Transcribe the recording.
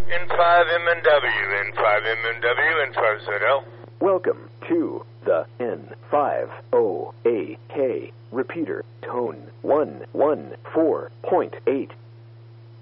N5MNW, N5MNW, N50. Welcome to the N50AK repeater tone 114.8